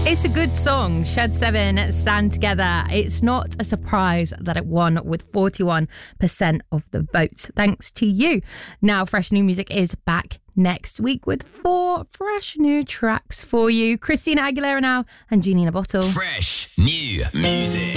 It's a good song, Shed 7, Stand Together. It's not a surprise that it won with 41% of the votes. Thanks to you. Now, Fresh New Music is back next week with 4 fresh new tracks for you. Christina Aguilera now and Janina Bottle. Fresh New Music.